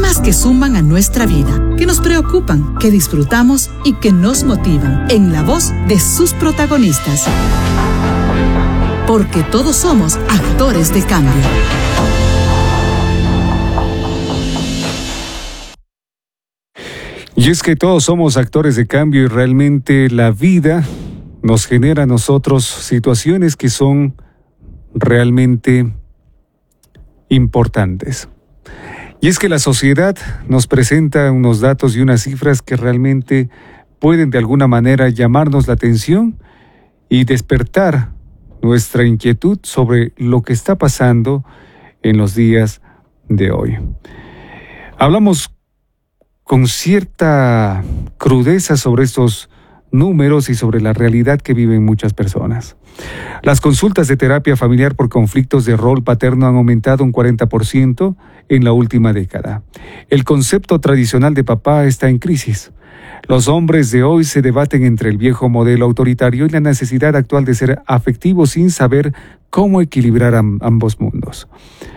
Temas que suman a nuestra vida, que nos preocupan, que disfrutamos y que nos motivan, en la voz de sus protagonistas. Porque todos somos actores de cambio. Y es que todos somos actores de cambio y realmente la vida nos genera a nosotros situaciones que son realmente importantes. Y es que la sociedad nos presenta unos datos y unas cifras que realmente pueden de alguna manera llamarnos la atención y despertar nuestra inquietud sobre lo que está pasando en los días de hoy. Hablamos con cierta crudeza sobre estos números y sobre la realidad que viven muchas personas. Las consultas de terapia familiar por conflictos de rol paterno han aumentado un 40% en la última década. El concepto tradicional de papá está en crisis. Los hombres de hoy se debaten entre el viejo modelo autoritario y la necesidad actual de ser afectivos sin saber cómo equilibrar ambos mundos.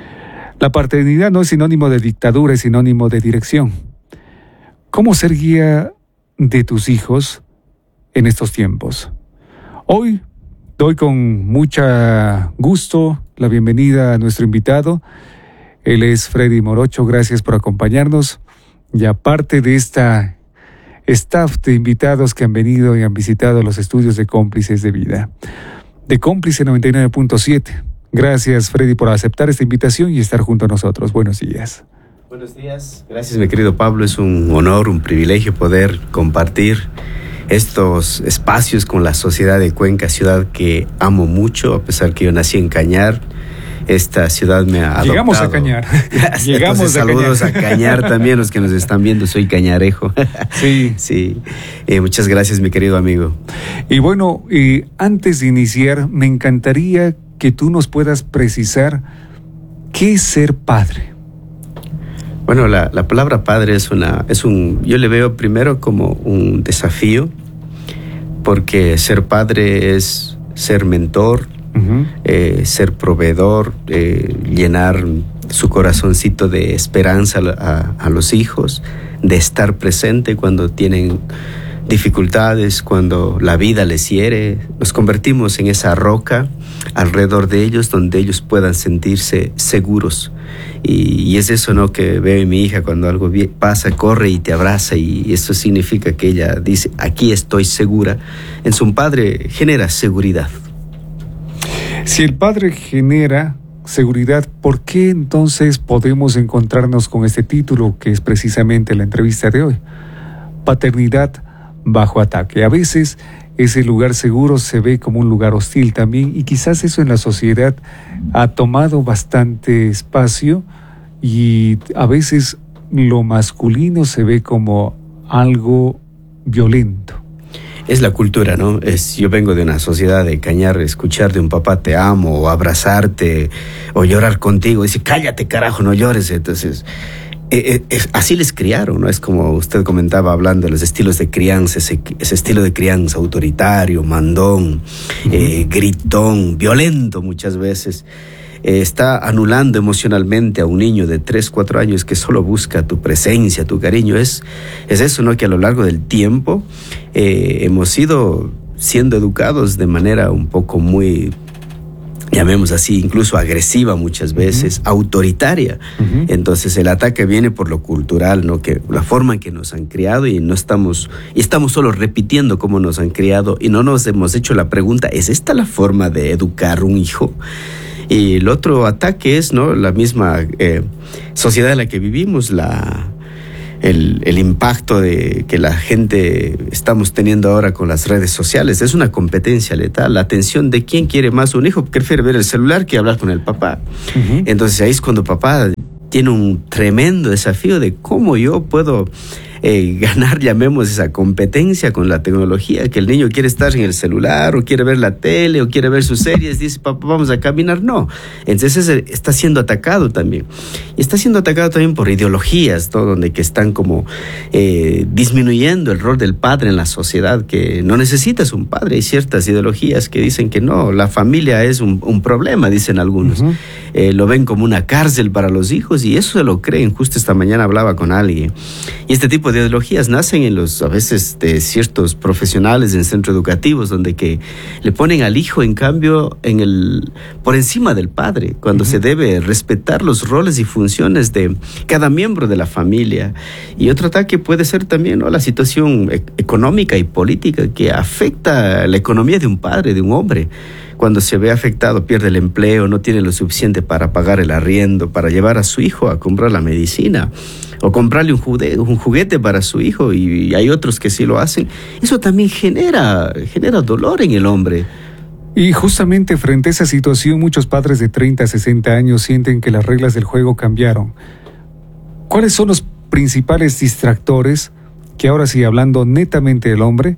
La paternidad no es sinónimo de dictadura, es sinónimo de dirección. ¿Cómo ser guía de tus hijos en estos tiempos? Hoy doy con mucho gusto la bienvenida a nuestro invitado. Él es Freddy Morocho, gracias por acompañarnos. Y aparte de esta staff de invitados que han venido y han visitado los estudios de Cómplices de Vida, de Cómplice 99.7. Gracias, Freddy, por aceptar esta invitación y estar junto a nosotros. Buenos días. Buenos días. Gracias, mi querido Pablo. Es un honor, un privilegio poder compartir estos espacios con la sociedad de Cuenca, ciudad que amo mucho, a pesar que yo nací en Cañar. Esta ciudad me ha adoptado. Llegamos a Cañar. Entonces, saludos a Cañar también, los que nos están viendo. Soy cañarejo. Sí. Sí. Muchas gracias, mi querido amigo. Y bueno, antes de iniciar, me encantaría que tú nos puedas precisar qué es ser padre. Bueno, la palabra padre yo le veo primero como un desafío, porque ser padre es ser mentor, ser proveedor, llenar su corazoncito de esperanza a los hijos, de estar presente cuando tienen dificultades, cuando la vida les hiere. Nos convertimos en esa roca alrededor de ellos donde ellos puedan sentirse seguros. Y es eso, ¿no?, que veo en mi hija. Cuando algo pasa, corre y te abraza, y eso significa que ella dice, aquí estoy segura. En su padre genera seguridad. Si el padre genera seguridad, ¿por qué entonces podemos encontrarnos con este título que es precisamente la entrevista de hoy? Paternidad bajo ataque. A veces ese lugar seguro se ve como un lugar hostil también, y quizás eso en la sociedad ha tomado bastante espacio, y a veces lo masculino se ve como algo violento. Es la cultura, ¿no? Yo vengo de una sociedad de Cañar, escuchar de un papá te amo, o abrazarte, o llorar contigo, dice cállate carajo, no llores. Entonces así les criaron, ¿no? Es como usted comentaba hablando de los estilos de crianza, ese estilo de crianza autoritario, mandón, gritón, violento muchas veces. Está anulando emocionalmente a un niño de 3, 4 años que solo busca tu presencia, tu cariño. Es eso, ¿no?, que a lo largo del tiempo hemos ido siendo educados de manera un poco muy, llamemos así, incluso agresiva muchas veces, autoritaria. Entonces el ataque viene por lo cultural, ¿no?, que la forma en que nos han criado, y estamos solo repitiendo cómo nos han criado, y no nos hemos hecho la pregunta, ¿es esta la forma de educar un hijo? Y el otro ataque es, ¿no?, la misma sociedad en la que vivimos, el impacto de que la gente estamos teniendo ahora con las redes sociales. Es una competencia letal, la atención de quién quiere más. Un hijo prefiere ver el celular que hablar con el papá. Entonces ahí es cuando papá tiene un tremendo desafío de cómo yo puedo ganar, llamemos, esa competencia con la tecnología, que el niño quiere estar en el celular, o quiere ver la tele, o quiere ver sus series, dice papá vamos a caminar, no. Entonces está siendo atacado también. Y está siendo atacado también por ideologías, ¿no? Donde que están como disminuyendo el rol del padre en la sociedad, que no necesitas un padre. Hay ciertas ideologías que dicen que no, la familia es un problema, dicen algunos. Lo ven como una cárcel para los hijos y eso se lo creen. Justo esta mañana hablaba con alguien. Y este tipo de ideologías nacen a veces de ciertos profesionales en centros educativos, donde que le ponen al hijo, en cambio, por encima del padre, cuando se debe respetar los roles y funciones de cada miembro de la familia. Y otro ataque puede ser también, ¿no?, la situación económica y política que afecta la economía de un padre, de un hombre. Cuando se ve afectado, pierde el empleo, no tiene lo suficiente para pagar el arriendo, para llevar a su hijo a comprar la medicina o comprarle un juguete para su hijo, y hay otros que sí lo hacen. Eso también genera dolor en el hombre. Y justamente frente a esa situación, muchos padres de 30 a 60 años sienten que las reglas del juego cambiaron. ¿Cuáles son los principales distractores que, ahora sí, hablando netamente del hombre,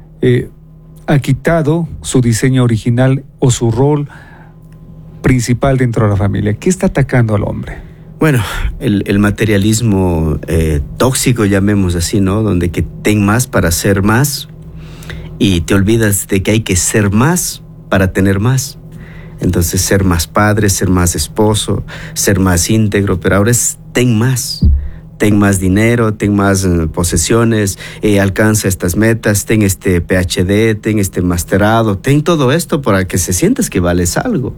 ha quitado su diseño original o su rol principal dentro de la familia? ¿Qué está atacando al hombre? Bueno, el materialismo tóxico, llamemos así, ¿no? Donde que ten más para ser más y te olvidas de que hay que ser más para tener más. Entonces, ser más padre, ser más esposo, ser más íntegro, pero ahora es ten más dinero, ten más posesiones, alcanza estas metas, ten este PhD, ten este masterado, ten todo esto para que se sientas que vales algo.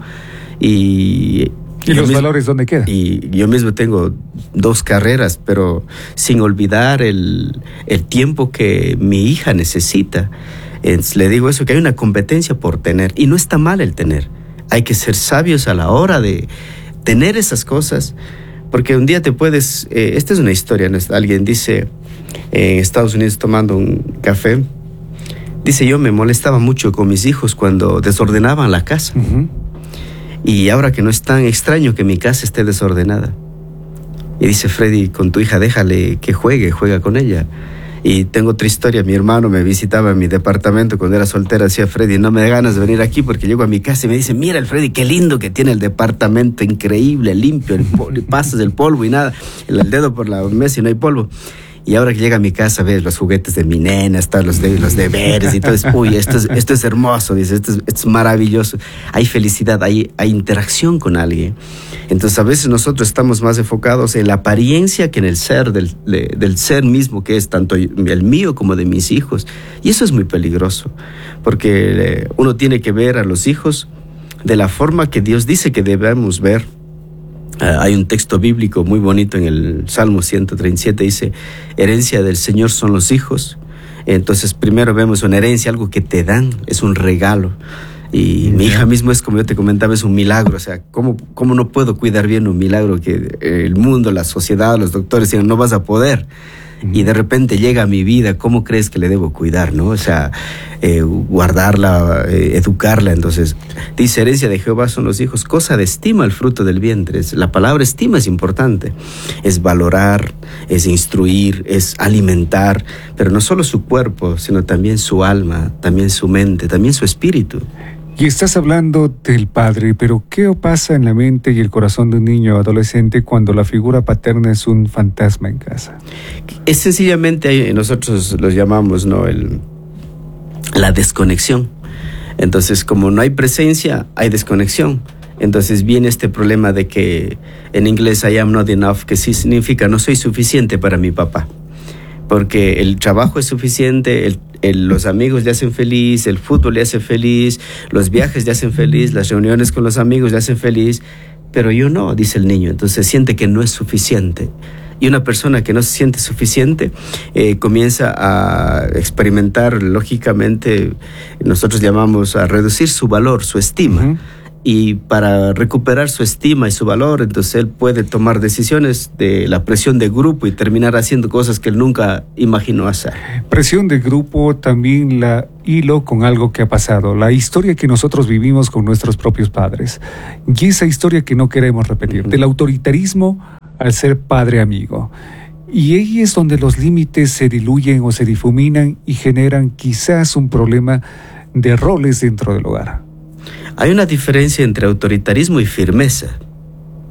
¿Y los valores dónde quedan? Y yo mismo tengo 2 carreras, pero sin olvidar el tiempo que mi hija necesita. Le digo eso, que hay una competencia por tener, y no está mal el tener. Hay que ser sabios a la hora de tener esas cosas, porque un día te puedes... esta es una historia, ¿no? Alguien dice, en Estados Unidos tomando un café, dice, yo me molestaba mucho con mis hijos cuando desordenaban la casa. Y ahora que no es tan extraño que mi casa esté desordenada. Y dice, Freddy, con tu hija déjale que juega con ella. Y tengo otra historia, mi hermano me visitaba en mi departamento cuando era soltera, decía, Freddy, no me da ganas de venir aquí porque llego a mi casa y me dice, mira el Freddy, qué lindo que tiene el departamento, increíble, limpio, pasas el polvo y nada, el dedo por la mesa y no hay polvo. Y ahora que llega a mi casa, ves los juguetes de mi nena, están los deberes y todo. Uy, esto es hermoso, dice, esto es maravilloso. Hay felicidad, hay interacción con alguien. Entonces, a veces nosotros estamos más enfocados en la apariencia que en el ser, del ser mismo, que es tanto el mío como de mis hijos. Y eso es muy peligroso, porque uno tiene que ver a los hijos de la forma que Dios dice que debemos ver. Hay un texto bíblico muy bonito en el Salmo 137, dice, herencia del Señor son los hijos. Entonces primero vemos una herencia, algo que te dan, es un regalo. Y mi hija mismo es, como yo te comentaba, es un milagro. O sea, ¿cómo no puedo cuidar bien un milagro que el mundo, la sociedad, los doctores dicen, no vas a poder? Y de repente llega a mi vida, ¿cómo crees que le debo cuidar, no? O sea, guardarla, educarla. Entonces, dice, herencia de Jehová son los hijos, cosa de estima el fruto del vientre. La palabra estima es importante. Es valorar, es instruir, es alimentar, pero no solo su cuerpo, sino también su alma, también su mente, también su espíritu. Y estás hablando del padre, pero ¿qué pasa en la mente y el corazón de un niño o adolescente cuando la figura paterna es un fantasma en casa? Es sencillamente, nosotros los llamamos, ¿no?, la desconexión. Entonces, como no hay presencia, hay desconexión. Entonces viene este problema de que en inglés I am not enough, que sí significa no soy suficiente para mi papá. Porque el trabajo es suficiente, los amigos le hacen feliz, el fútbol le hace feliz, los viajes le hacen feliz, las reuniones con los amigos le hacen feliz, pero yo no, dice el niño. Entonces siente que no es suficiente. Y una persona que no se siente suficiente comienza a experimentar, lógicamente, nosotros llamamos a reducir su valor, su estima. Y para recuperar su estima y su valor, entonces él puede tomar decisiones de la presión de grupo y terminar haciendo cosas que él nunca imaginó hacer. Presión de grupo también la hilo con algo que ha pasado, la historia que nosotros vivimos con nuestros propios padres. Y esa historia que no queremos repetir, del autoritarismo al ser padre amigo. Y ahí es donde los límites se diluyen o se difuminan y generan quizás un problema de roles dentro del hogar. Hay una diferencia entre autoritarismo y firmeza.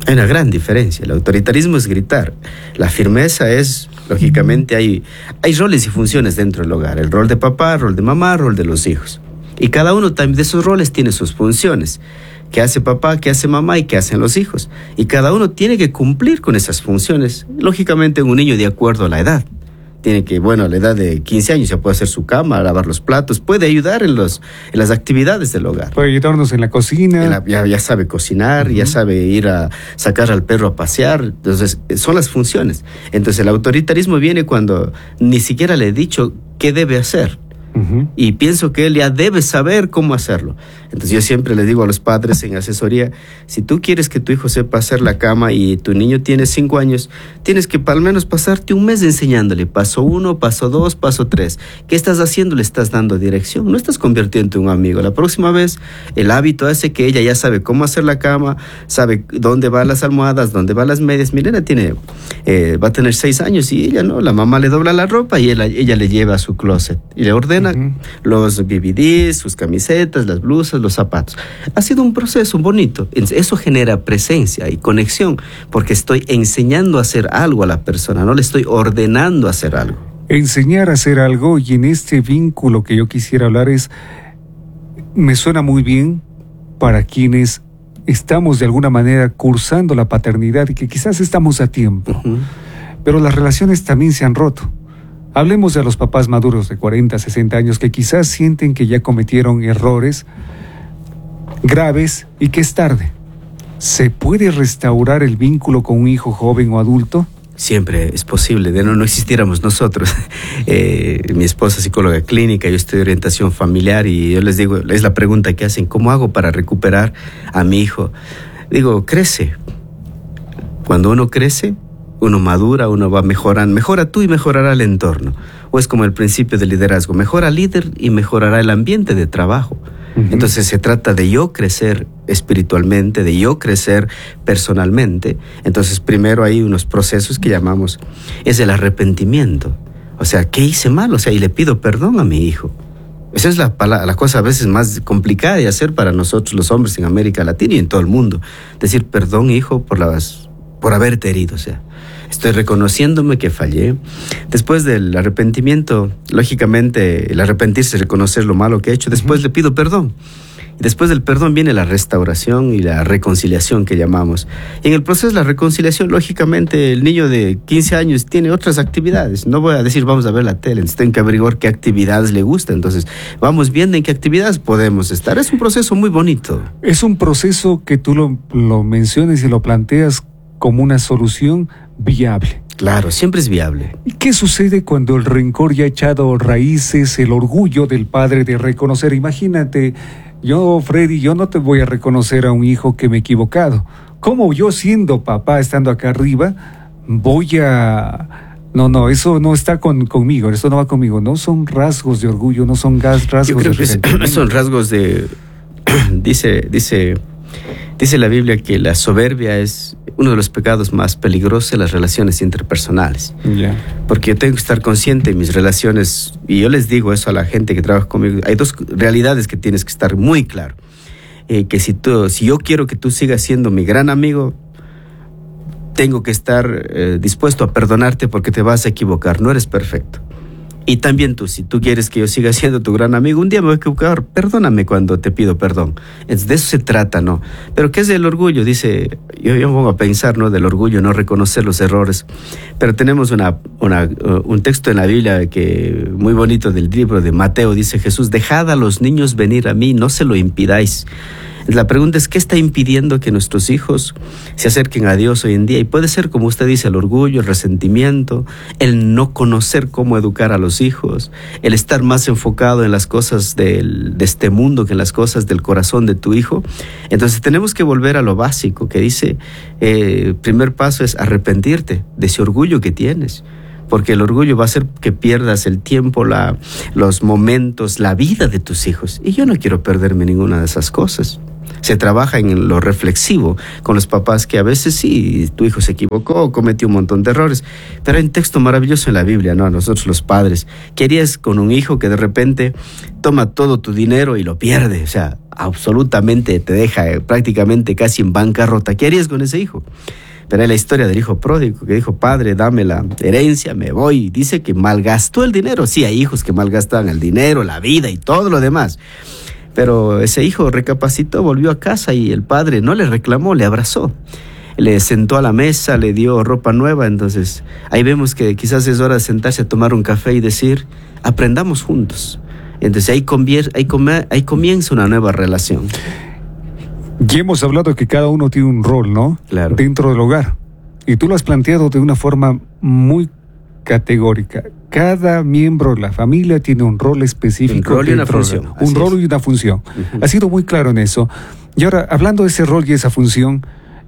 Hay una gran diferencia. El autoritarismo es gritar. La firmeza es, lógicamente, hay roles y funciones dentro del hogar. El rol de papá, el rol de mamá, el rol de los hijos. Y cada uno también de esos roles tiene sus funciones. ¿Qué hace papá, qué hace mamá y qué hacen los hijos? Y cada uno tiene que cumplir con esas funciones. Lógicamente, un niño de acuerdo a la edad. Tiene que, a la edad de 15 años ya puede hacer su cama, lavar los platos, puede ayudar en las actividades del hogar. Puede ayudarnos en la cocina. Ya sabe cocinar, ya sabe ir a sacar al perro a pasear. Entonces, son las funciones. Entonces, el autoritarismo viene cuando ni siquiera le he dicho qué debe hacer. Y pienso que él ya debe saber cómo hacerlo. Entonces yo siempre le digo a los padres en asesoría, si tú quieres que tu hijo sepa hacer la cama y tu niño tiene 5 años, tienes que al menos pasarte un mes enseñándole, paso 1, paso 2, paso 3. ¿Qué estás haciendo? Le estás dando dirección, no estás convirtiendo en un amigo. La próxima vez el hábito hace que ella ya sabe cómo hacer la cama, sabe dónde van las almohadas, dónde van las medias. Mi nena va a tener 6 años y ella no, la mamá le dobla la ropa y ella le lleva a su closet y le ordena los DVDs, sus camisetas, las blusas, los zapatos. Ha sido un proceso bonito. Eso genera presencia y conexión, porque estoy enseñando a hacer algo a la persona, no le estoy ordenando a hacer algo. Enseñar a hacer algo, y en este vínculo que yo quisiera hablar me suena muy bien para quienes estamos de alguna manera cursando la paternidad y que quizás estamos a tiempo, pero las relaciones también se han roto. Hablemos de los papás maduros de 40, 60 años que quizás sienten que ya cometieron errores graves y que es tarde. ¿Se puede restaurar el vínculo con un hijo joven o adulto? Siempre es posible, de no existiéramos nosotros. Mi esposa es psicóloga clínica, yo estudio orientación familiar y yo les digo, es la pregunta que hacen, ¿cómo hago para recuperar a mi hijo? Digo, crece. Cuando uno crece, uno madura, uno va mejorando. Mejora tú y mejorará el entorno. O es como el principio del liderazgo. Mejora al líder y mejorará el ambiente de trabajo. Entonces se trata de yo crecer espiritualmente, de yo crecer personalmente. Entonces primero hay unos procesos que llamamos, es el arrepentimiento. O sea, ¿qué hice mal? O sea, y le pido perdón a mi hijo. Esa es la cosa a veces más complicada de hacer para nosotros los hombres en América Latina y en todo el mundo. Decir, perdón, hijo, por haberte herido, o sea. Estoy reconociéndome que fallé. Después del arrepentimiento, lógicamente, el arrepentirse es reconocer lo malo que he hecho. Después le pido perdón. Y después del perdón viene la restauración y la reconciliación que llamamos. Y en el proceso de la reconciliación, lógicamente, el niño de 15 años tiene otras actividades. No voy a decir, vamos a ver la tele. Tengo que averiguar qué actividades le gustan. Entonces, vamos viendo en qué actividades podemos estar. Es un proceso muy bonito. Es un proceso que tú lo mencionas y lo planteas como una solución viable. Claro, siempre es viable. ¿Y qué sucede cuando el rencor ya ha echado raíces, el orgullo del padre de reconocer? Imagínate, Freddy, yo no te voy a reconocer a un hijo que me he equivocado. ¿Cómo yo siendo papá, estando acá arriba, voy a... No, eso no está conmigo, eso no va conmigo. No son rasgos de orgullo, no son rasgos Yo creo de... que son rasgos de... Dice la Biblia que la soberbia es uno de los pecados más peligrosos en las relaciones interpersonales. Yeah. Porque yo tengo que estar consciente de mis relaciones, y yo les digo eso a la gente que trabaja conmigo. Hay 2 realidades que tienes que estar muy claro. Que si yo quiero que tú sigas siendo mi gran amigo, tengo que estar dispuesto a perdonarte porque te vas a equivocar, no eres perfecto. Y también tú, si tú quieres que yo siga siendo tu gran amigo, un día me voy a equivocar, perdóname cuando te pido perdón. De eso se trata, ¿no? Pero ¿qué es el orgullo? Dice, yo me pongo a pensar, ¿no? Del orgullo, no reconocer los errores. Pero tenemos un texto en la Biblia que muy bonito del libro de Mateo, dice Jesús, dejad a los niños venir a mí, no se lo impidáis. La pregunta es, ¿qué está impidiendo que nuestros hijos se acerquen a Dios hoy en día? Y puede ser, como usted dice, el orgullo, el resentimiento, el no conocer cómo educar a los hijos, el estar más enfocado en las cosas de este mundo que en las cosas del corazón de tu hijo. Entonces tenemos que volver a lo básico que dice, el primer paso es arrepentirte de ese orgullo que tienes. Porque el orgullo va a hacer que pierdas el tiempo, los momentos, la vida de tus hijos. Y yo no quiero perderme ninguna de esas cosas. Se trabaja en lo reflexivo con los papás, que a veces sí, tu hijo se equivocó, cometió un montón de errores, pero hay un texto maravilloso en la Biblia, ¿no? A nosotros los padres, ¿qué harías con un hijo que de repente toma todo tu dinero y lo pierde? O sea, absolutamente te deja prácticamente casi en bancarrota. ¿Qué harías con ese hijo? Pero hay la historia del hijo pródigo que dijo: padre, dame la herencia, me voy. Dice que malgastó el dinero. Sí, hay hijos que malgastan el dinero, la vida y todo lo demás. Pero ese hijo recapacitó, volvió a casa y el padre no le reclamó, le abrazó. Le sentó a la mesa, le dio ropa nueva. Entonces ahí vemos que quizás es hora de sentarse a tomar un café y decir: aprendamos juntos. Entonces ahí comienza una nueva relación. Ya hemos hablado que cada uno tiene un rol, ¿no? Claro. Dentro del hogar. Y tú lo has planteado de una forma muy categórica. Cada miembro de la familia tiene un rol específico. Un rol y una función. Un rol y una función. Ha sido muy claro en eso. Y ahora, hablando de ese rol y esa función,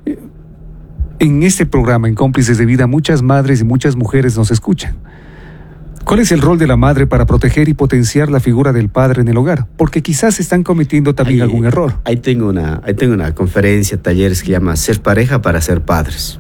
en este programa, en Cómplices de Vida, muchas madres y muchas mujeres nos escuchan. ¿Cuál es el rol de la madre para proteger y potenciar la figura del padre en el hogar? Porque quizás están cometiendo también algún error. Ahí tengo una conferencia, talleres que llama Ser pareja para ser padres.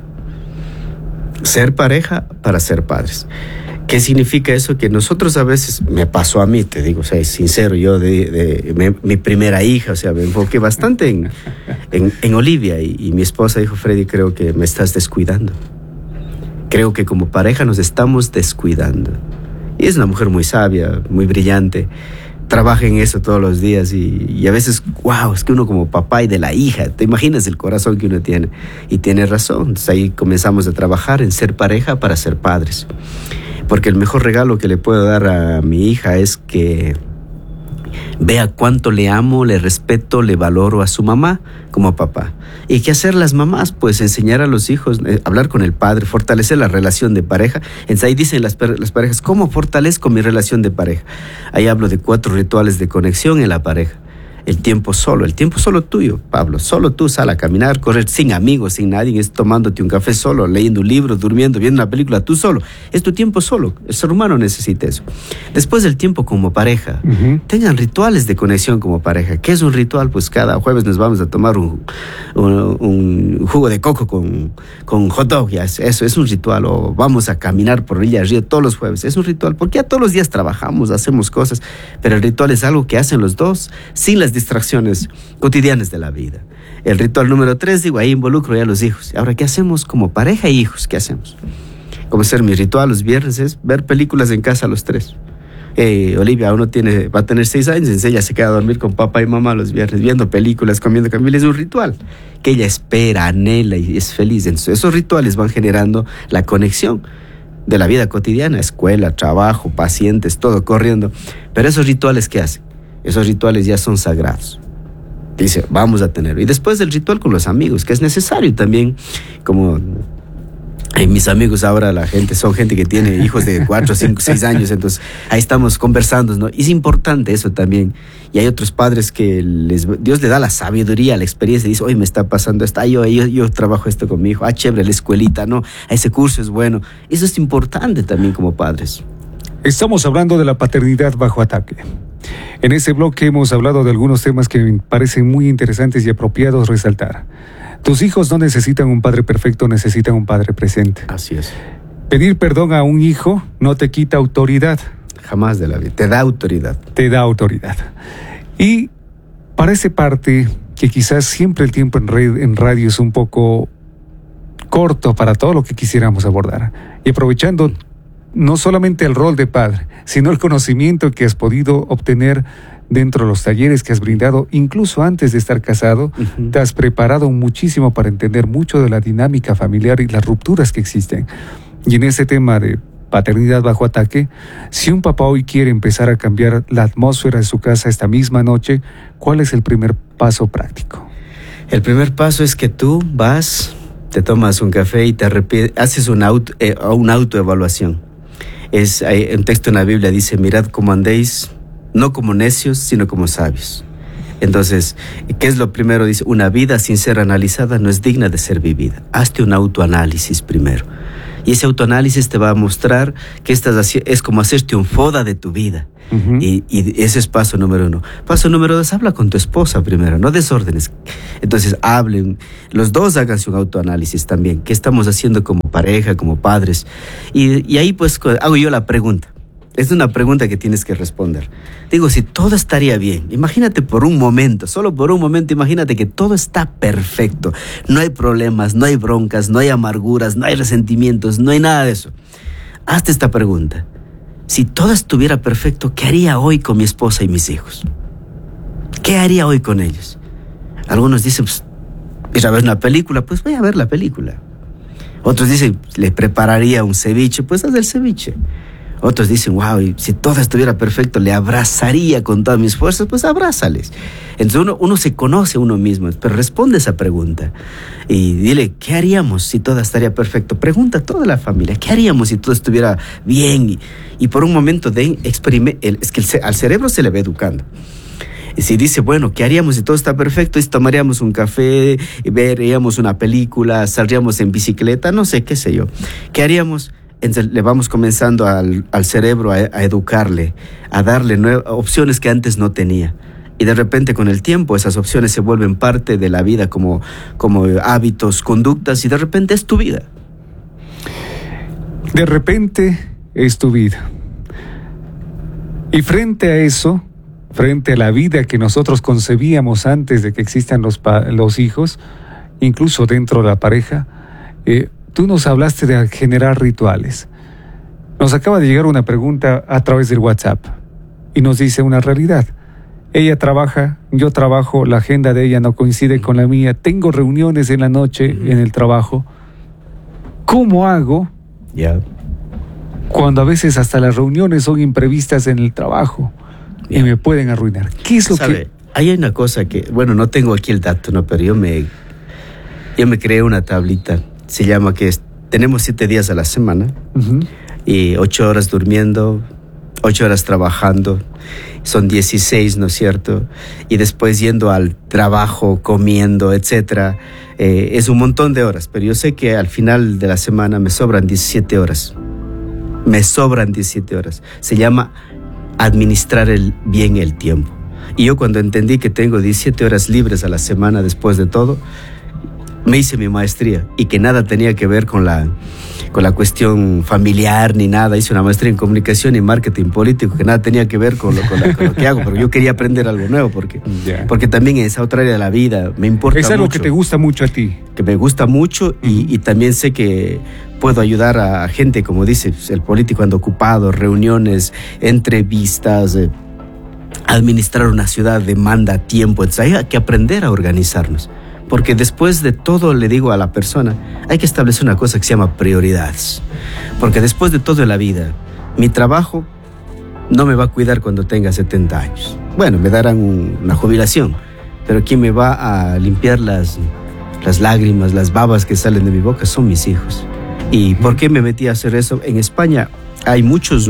Ser pareja para ser padres. ¿Qué significa eso? Que nosotros a veces, me pasó a mí, te digo, o sea, es sincero, yo mi primera hija, o sea, me enfoqué bastante en Olivia y mi esposa dijo: Freddy, creo que me estás descuidando. Creo que como pareja nos estamos descuidando. Y es una mujer muy sabia, muy brillante, trabaja en eso todos los días y a veces, wow, es que uno como papá y de la hija, te imaginas el corazón que uno tiene, y tiene razón. Entonces ahí comenzamos a trabajar en ser pareja para ser padres, porque el mejor regalo que le puedo dar a mi hija es que vea cuánto le amo, le respeto, le valoro a su mamá como papá. ¿Y qué hacer las mamás? Pues enseñar a los hijos, hablar con el padre, fortalecer la relación de pareja. Entonces ahí dicen las parejas: ¿cómo fortalezco mi relación de pareja? Ahí hablo de 4 rituales de conexión en la pareja. El tiempo solo tuyo, Pablo. Solo tú, sal a caminar, correr, sin amigos, sin nadie. Es tomándote un café solo, leyendo un libro, durmiendo, viendo una película, tú solo. Es tu tiempo solo. El ser humano necesita eso. Después del tiempo como pareja, tengan rituales de conexión como pareja. ¿Qué es un ritual? Pues cada jueves nos vamos a tomar un jugo de coco con hot dog. Ya, eso es un ritual. O vamos a caminar por orilla del río todos los jueves. Es un ritual, porque ya todos los días trabajamos, hacemos cosas. Pero el ritual es algo que hacen los dos sin las distracciones cotidianas de la vida. El ritual número 3, digo, ahí involucro ya a los hijos. Ahora, ¿qué hacemos como pareja y hijos? ¿Qué hacemos? Como ser mi ritual los viernes es ver películas en casa los 3. Olivia va a tener 6 años, entonces ella se queda a dormir con papá y mamá los viernes, viendo películas, comiendo familia. Es un ritual que ella espera, anhela y es feliz. Entonces, esos rituales van generando la conexión de la vida cotidiana, escuela, trabajo, pacientes, todo corriendo. Pero esos rituales, ¿qué hacen? Esos rituales ya son sagrados. Dice, vamos a tenerlo. Y después del ritual con los amigos, que es necesario también, como mis amigos ahora, son gente que tiene hijos de 4, 5, 6 años, entonces ahí estamos conversando, ¿no? Y es importante eso también. Y hay otros padres que Dios le da la sabiduría, la experiencia, y dice: oye, me está pasando esto, yo trabajo esto con mi hijo, chévere, la escuelita, ¿no? Ese curso es bueno. Eso es importante también como padres. Estamos hablando de la paternidad bajo ataque. En ese bloque hemos hablado de algunos temas que me parecen muy interesantes y apropiados resaltar. Tus hijos no necesitan un padre perfecto, necesitan un padre presente. Así es. Pedir perdón a un hijo no te quita autoridad. Jamás de la vida. Te da autoridad. Te da autoridad. Y parece parte que quizás siempre el tiempo en radio es un poco corto para todo lo que quisiéramos abordar. Y aprovechando no solamente el rol de padre, sino el conocimiento que has podido obtener dentro de los talleres que has brindado, incluso antes de estar casado, te has preparado muchísimo para entender mucho de la dinámica familiar y las rupturas que existen. Y en ese tema de paternidad bajo ataque, si un papá hoy quiere empezar a cambiar la atmósfera de su casa esta misma noche, ¿cuál es el primer paso práctico? El primer paso es que tú vas, te tomas un café y haces una autoevaluación. Hay un texto en la Biblia dice: mirad cómo andéis, no como necios, sino como sabios. Entonces, ¿qué es lo primero? Dice: una vida sin ser analizada no es digna de ser vivida. Hazte un autoanálisis primero. Y ese autoanálisis te va a mostrar que es como hacerte un FODA de tu vida. Uh-huh. Y ese es paso número 1. Paso número 2, habla con tu esposa primero, no desórdenes. Entonces hablen, los dos háganse un autoanálisis también. ¿Qué estamos haciendo como pareja, como padres? Y ahí pues hago yo la pregunta. Es una pregunta que tienes que responder. Digo, si todo estaría bien, imagínate por un momento, solo por un momento, imagínate que todo está perfecto. No hay problemas, no hay broncas, no hay amarguras, no hay resentimientos, no hay nada de eso. Hazte esta pregunta. Si todo estuviera perfecto, ¿qué haría hoy con mi esposa y mis hijos? ¿Qué haría hoy con ellos? Algunos dicen, pues, ir a ver una película, pues voy a ver la película. Otros dicen, le prepararía un ceviche, pues haz el ceviche. Otros dicen, wow, y si todo estuviera perfecto, le abrazaría con todas mis fuerzas, pues abrázales. Entonces uno se conoce a uno mismo, pero responde esa pregunta. Y dile, ¿qué haríamos si todo estaría perfecto? Pregunta a toda la familia, ¿qué haríamos si todo estuviera bien? Y por un momento es que al cerebro se le va educando. Y si dice, bueno, ¿qué haríamos si todo está perfecto? Y tomaríamos un café, veríamos una película, saldríamos en bicicleta, no sé, qué sé yo. ¿Qué haríamos? Entonces le vamos comenzando al cerebro a educarle, a darle opciones que antes no tenía. Y de repente con el tiempo esas opciones se vuelven parte de la vida como hábitos, conductas, y de repente es tu vida. De repente es tu vida. Y frente a eso, frente a la vida que nosotros concebíamos antes de que existan los hijos, incluso dentro de la pareja, tú nos hablaste de generar rituales. Nos acaba de llegar una pregunta a través del WhatsApp y nos dice una realidad. Ella trabaja, yo trabajo, la agenda de ella no coincide con la mía, tengo reuniones en la noche en el trabajo. ¿Cómo hago cuando a veces hasta las reuniones son imprevistas en el trabajo y me pueden arruinar? ¿Qué es lo que...? Hay una cosa que, bueno, no tengo aquí el dato, ¿no? Pero yo me creé una tablita. Se llama que tenemos 7 días a la semana, uh-huh, y 8 horas durmiendo, 8 horas trabajando, son 16, ¿no es cierto? Y después yendo al trabajo, comiendo, etcétera. Es un montón de horas, pero yo sé que al final de la semana me sobran 17 horas. Me sobran 17 horas. Se llama administrar bien el tiempo. Y yo cuando entendí que tengo 17 horas libres a la semana después de todo, me hice mi maestría, y que nada tenía que ver con la cuestión familiar ni nada. Hice una maestría en comunicación y marketing político, que nada tenía que ver con lo que hago, pero yo quería aprender algo nuevo porque también en esa otra área de la vida me importa mucho. Es algo que te gusta mucho a ti. Que me gusta mucho, y también sé que puedo ayudar a gente, como dice, el político anda ocupado, reuniones, entrevistas, administrar una ciudad demanda tiempo, entonces hay que aprender a organizarnos. Porque después de todo, le digo a la persona, hay que establecer una cosa que se llama prioridades. Porque después de todo en la vida, mi trabajo no me va a cuidar cuando tenga 70 años. Bueno, me darán una jubilación, pero quien me va a limpiar las lágrimas, las babas que salen de mi boca son mis hijos. ¿Y por qué me metí a hacer eso? En España hay muchos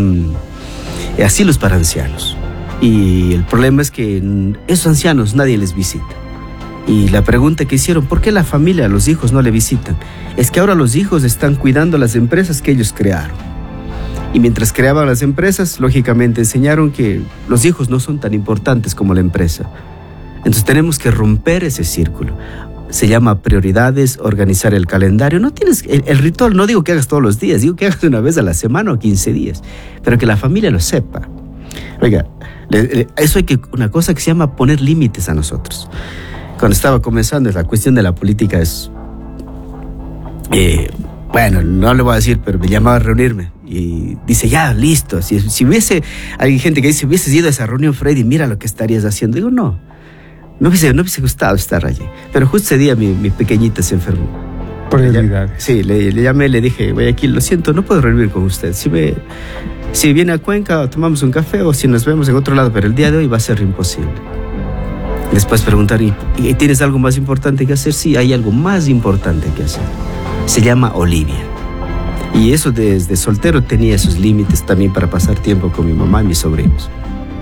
asilos para ancianos. Y el problema es que esos ancianos nadie les visita. Y la pregunta que hicieron, ¿por qué la familia, los hijos no le visitan? Es que ahora los hijos están cuidando las empresas que ellos crearon. Y mientras creaban las empresas, lógicamente enseñaron que los hijos no son tan importantes como la empresa. Entonces tenemos que romper ese círculo. Se llama prioridades, organizar el calendario. No tienes el ritual, no digo que hagas todos los días, digo que hagas una vez a la semana o 15 días, pero que la familia lo sepa. Oiga, eso una cosa que se llama poner límites a nosotros. Cuando estaba comenzando, la cuestión de la política es... bueno, no le voy a decir, pero me llamaba a reunirme. Y dice, ya, listo. Si hubiese... Hay gente que dice, hubieses ido a esa reunión, Freddy, mira lo que estarías haciendo. Digo, no hubiese gustado estar allí. Pero justo ese día mi pequeñita se enfermó. Prioridades. Sí, le llamé, le dije, Guayaquil, lo siento, no puedo reunir con usted. Si viene a Cuenca, tomamos un café, o si nos vemos en otro lado, pero el día de hoy va a ser imposible. Después preguntar, ¿y tienes algo más importante que hacer? Sí, hay algo más importante que hacer. Se llama Olivia. Y eso desde soltero tenía esos límites también para pasar tiempo con mi mamá y mis sobrinos.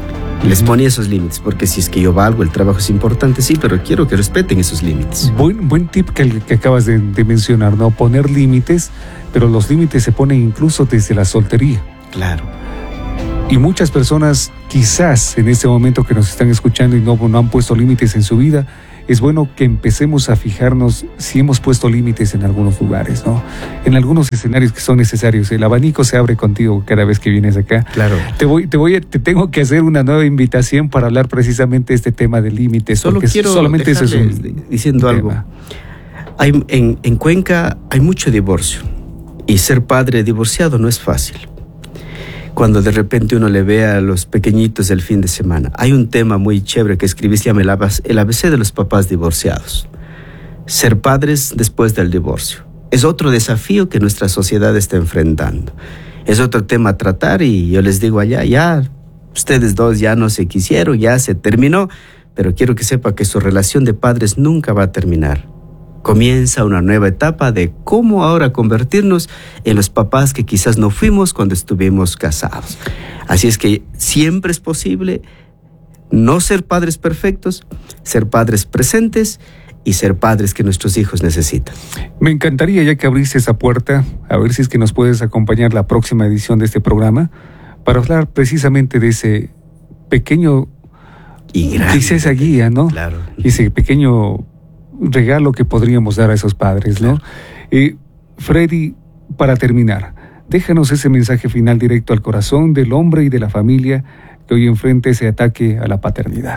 Les ponía esos límites, porque si es que yo valgo, el trabajo es importante, sí, pero quiero que respeten esos límites. Buen tip que acabas de mencionar, ¿no? Poner límites, pero los límites se ponen incluso desde la soltería. Claro. Y muchas personas, quizás en este momento que nos están escuchando y no han puesto límites en su vida, es bueno que empecemos a fijarnos si hemos puesto límites en algunos lugares, ¿no? En algunos escenarios que son necesarios. El abanico se abre contigo cada vez que vienes acá. Claro. Te tengo que hacer una nueva invitación para hablar precisamente de este tema de límites. Solo quiero solamente eso es diciendo algo. En Cuenca hay mucho divorcio. Y ser padre divorciado no es fácil. Cuando de repente uno le ve a los pequeñitos el fin de semana. Hay un tema muy chévere que escribí, se llama el ABC de los papás divorciados. Ser padres después del divorcio. Es otro desafío que nuestra sociedad está enfrentando. Es otro tema a tratar y yo les digo allá, ya ustedes dos ya no se quisieron, ya se terminó, pero quiero que sepa que su relación de padres nunca va a terminar. Comienza una nueva etapa de cómo ahora convertirnos en los papás que quizás no fuimos cuando estuvimos casados. Así es que siempre es posible no ser padres perfectos, ser padres presentes y ser padres que nuestros hijos necesitan. Me encantaría, ya que abriste esa puerta, a ver si es que nos puedes acompañar la próxima edición de este programa para hablar precisamente de ese pequeño y grande, dice esa guía, ¿no? Claro. Ese pequeño regalo que podríamos dar a esos padres, ¿no? Claro. Freddy, para terminar, déjanos ese mensaje final directo al corazón del hombre y de la familia que hoy enfrenta ese ataque a la paternidad.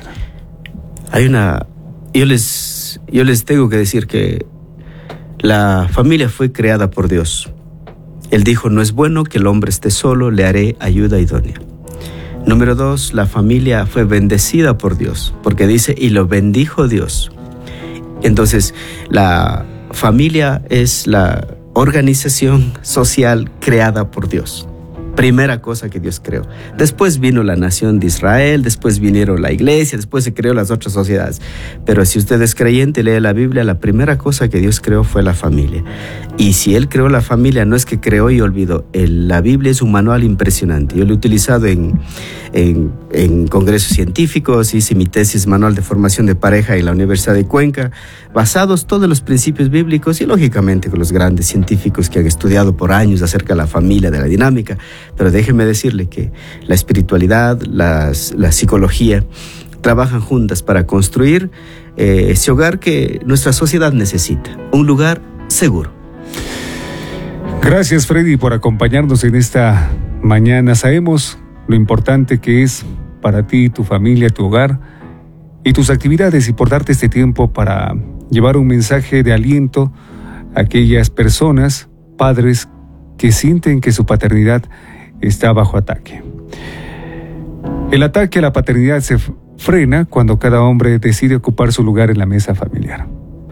Yo les tengo que decir que la familia fue creada por Dios. Él dijo, no es bueno que el hombre esté solo, le haré ayuda idónea. Número 2, la familia fue bendecida por Dios, porque dice, y lo bendijo Dios. Entonces, la familia es la organización social creada por Dios. Primera cosa que Dios creó. Después vino la nación de Israel, después vinieron la iglesia, después se creó las otras sociedades. Pero si usted es creyente y lee la Biblia, la primera cosa que Dios creó fue la familia. Y si Él creó la familia, no es que creó y olvidó. La Biblia es un manual impresionante. Yo lo he utilizado en congresos científicos, hice mi tesis manual de formación de pareja en la Universidad de Cuenca, basados todos en los principios bíblicos y lógicamente con los grandes científicos que han estudiado por años acerca de la familia, de la dinámica. Pero déjeme decirle que la espiritualidad, la psicología, trabajan juntas para construir ese hogar que nuestra sociedad necesita, un lugar seguro. Gracias, Freddy, por acompañarnos en esta mañana. Sabemos lo importante que es para ti, tu familia, tu hogar y tus actividades, y por darte este tiempo para llevar un mensaje de aliento a aquellas personas, padres, que sienten que su paternidad está bajo ataque. El ataque a la paternidad se frena cuando cada hombre decide ocupar su lugar en la mesa familiar.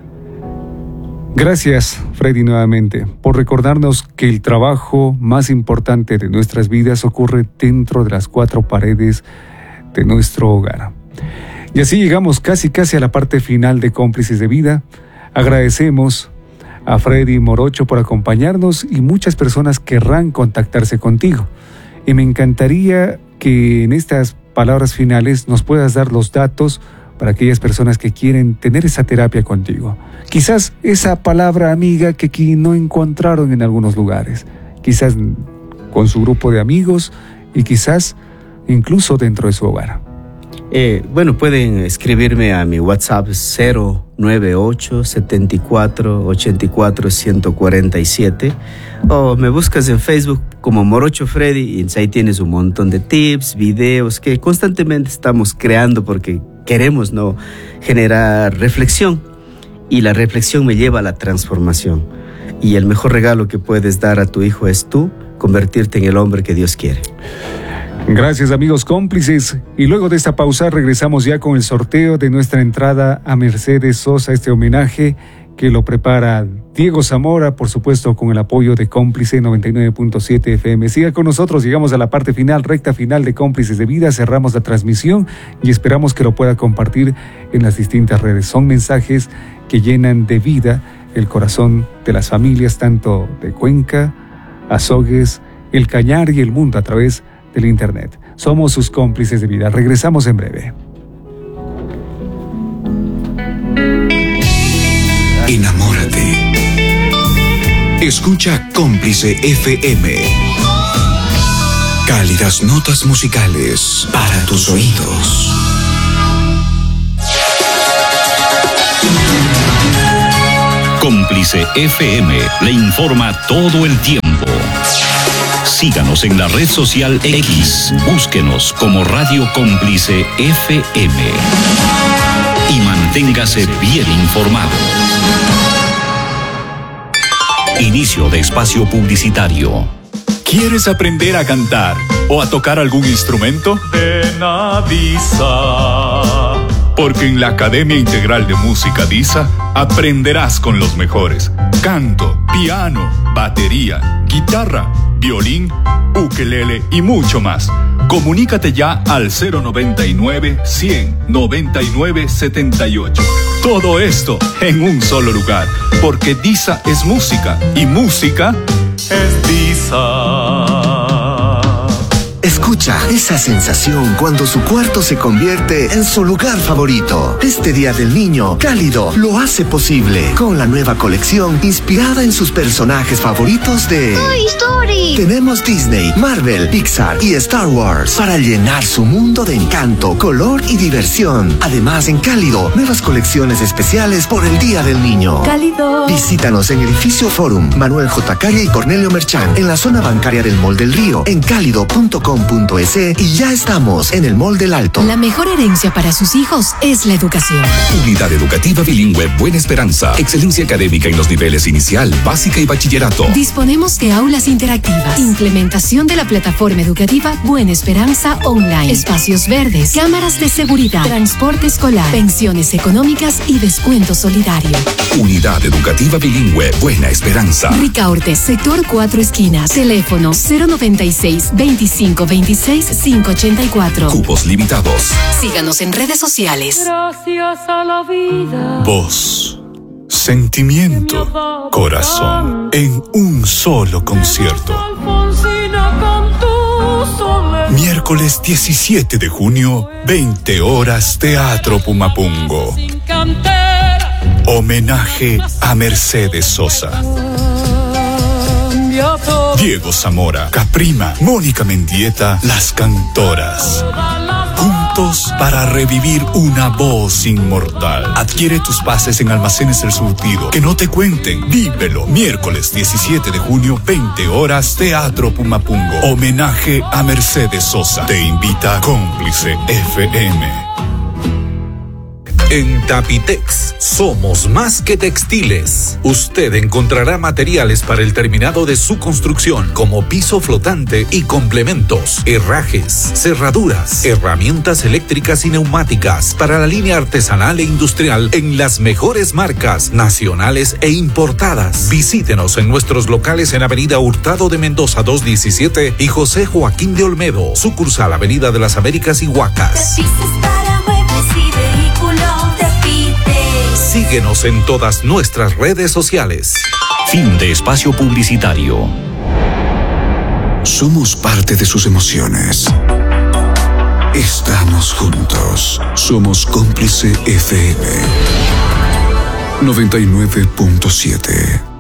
Gracias, Freddy, nuevamente, por recordarnos que el trabajo más importante de nuestras vidas ocurre dentro de las 4 paredes de nuestro hogar. Y así llegamos casi a la parte final de Cómplices de Vida. Agradecemos a Freddy Morocho por acompañarnos y muchas personas querrán contactarse contigo. Y me encantaría que en estas palabras finales nos puedas dar los datos para aquellas personas que quieren tener esa terapia contigo. Quizás esa palabra amiga que aquí no encontraron en algunos lugares. Quizás con su grupo de amigos y quizás incluso dentro de su hogar. Pueden escribirme a mi WhatsApp 098-74-84-147 o me buscas en Facebook como Morocho Freddy y ahí tienes un montón de tips, videos que constantemente estamos creando porque queremos generar reflexión y la reflexión me lleva a la transformación y el mejor regalo que puedes dar a tu hijo es tú convertirte en el hombre que Dios quiere. Gracias, amigos cómplices. Y luego de esta pausa regresamos ya con el sorteo de nuestra entrada a Mercedes Sosa, este homenaje que lo prepara Diego Zamora, por supuesto con el apoyo de Cómplice 99.7 FM. Siga con nosotros, llegamos a la parte final, recta final de Cómplices de Vida, cerramos la transmisión y esperamos que lo pueda compartir en las distintas redes. Son mensajes que llenan de vida el corazón de las familias, tanto de Cuenca, Azogues, El Cañar y el mundo a través del Internet. Somos sus cómplices de vida. Regresamos en breve. Enamórate. Escucha Cómplice FM. Cálidas notas musicales para tus oídos. Cómplice FM le informa todo el tiempo. Síganos en la red social X. Búsquenos como Radio Cómplice FM. Y manténgase bien informado. Inicio de espacio publicitario. ¿Quieres aprender a cantar o a tocar algún instrumento? Ven a DISA. Porque en la Academia Integral de Música DISA aprenderás con los mejores. Canto, piano, batería, guitarra, violín, ukelele y mucho más. Comunícate ya al 099-100-9978. Todo esto en un solo lugar, porque DISA es música y música es DISA. Escucha esa sensación cuando su cuarto se convierte en su lugar favorito. Este Día del Niño, Cálido lo hace posible con la nueva colección inspirada en sus personajes favoritos de Toy Story. Tenemos Disney, Marvel, Pixar y Star Wars para llenar su mundo de encanto, color y diversión. Además, en Cálido, nuevas colecciones especiales por el Día del Niño. Cálido. Visítanos en Edificio Forum, Manuel J. Calle y Cornelio Merchán, en la zona bancaria del Mall del Río, en cálido.com.es y ya estamos en el Mall del Alto. La mejor herencia para sus hijos es la educación. Unidad Educativa Bilingüe Buena Esperanza. Excelencia académica en los niveles inicial, básica y bachillerato. Disponemos de aulas interactivas, implementación de la plataforma educativa Buena Esperanza Online, espacios verdes, cámaras de seguridad, transporte escolar, pensiones económicas y descuento solidario. Unidad Educativa Bilingüe Buena Esperanza. Ricaurte, sector 4 esquinas. Teléfono 096-2526-584. Cupos limitados. Síganos en redes sociales. Gracias a la vida. Voz, sentimiento, corazón, en un solo concierto. Miércoles 17 de junio, 20 horas, Teatro Pumapungo. Homenaje a Mercedes Sosa. Diego Zamora, Caprima, Mónica Mendieta, Las Cantoras. Juntos para revivir una voz inmortal. Adquiere tus pases en Almacenes El Surtido. Que no te cuenten, vívelo. Miércoles 17 de junio, 20 horas, Teatro Pumapungo. Homenaje a Mercedes Sosa. Te invita Cómplice FM. En Tapitex somos más que textiles. Usted encontrará materiales para el terminado de su construcción, como piso flotante y complementos, herrajes, cerraduras, herramientas eléctricas y neumáticas para la línea artesanal e industrial en las mejores marcas nacionales e importadas. Visítenos en nuestros locales en Avenida Hurtado de Mendoza 217 y José Joaquín de Olmedo, sucursal Avenida de las Américas y Huacas. Síguenos en todas nuestras redes sociales. Fin de espacio publicitario. Somos parte de sus emociones. Estamos juntos. Somos Cómplice FM 99.7.